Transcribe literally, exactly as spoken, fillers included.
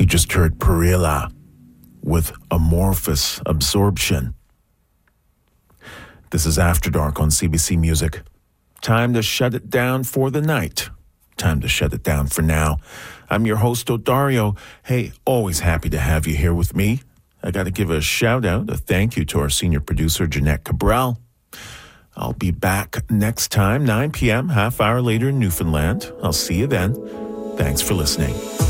just heard Perilla with Amorphous Absorption. This is After Dark on C B C Music. Time to shut it down for the night. Time to shut it down for now. I'm your host, Odario. Hey, always happy to have you here with me. I got to give a shout out, a thank you to our senior producer, Jeanette Cabral. I'll be back next time, nine p.m., half hour later in Newfoundland. I'll see you then. Thanks for listening.